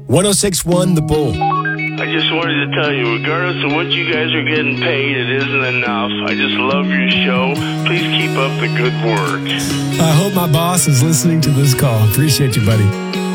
1061 The Bull. I just wanted to tell you, regardless of what you guys are getting paid, it isn't enough. I just love your show. Please keep up the good work. I hope my boss is listening to this call. Appreciate you, buddy.